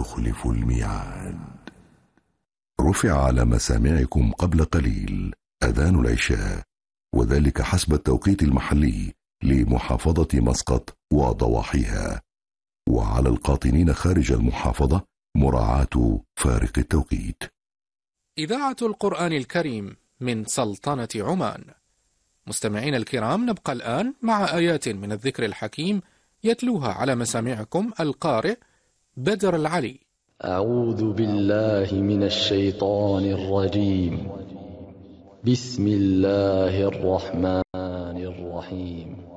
تخلف الميعاد. رفع على مسامعكم قبل قليل أذان العشاء، وذلك حسب التوقيت المحلي لمحافظة مسقط وضواحيها، وعلى القاطنين خارج المحافظة مراعاة فارق التوقيت. إذاعة القرآن الكريم من سلطنة عمان. مستمعين الكرام، نبقى الآن مع آيات من الذكر الحكيم يتلوها على مسامعكم القارئ بدر العلي. أعوذ بالله من الشيطان الرجيم. بسم الله الرحمن الرحيم.